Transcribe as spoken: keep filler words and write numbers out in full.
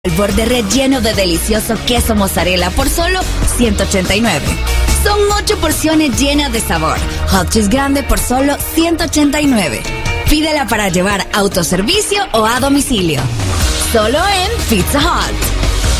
El borde relleno de delicioso queso mozzarella por solo ciento ochenta y nueve. Son ocho porciones llenas de sabor. Hot Cheese grande por solo ciento ochenta y nueve. Pídela para llevar a autoservicio o a domicilio. Solo en Pizza Hut.